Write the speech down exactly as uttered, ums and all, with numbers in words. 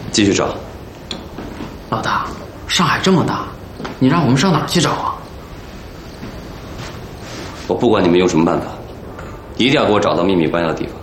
继续找。 老大，上海这么大，你让我们上哪儿去找啊？ 我不管你们用什么办法，一定要给我找到秘密关押的地方。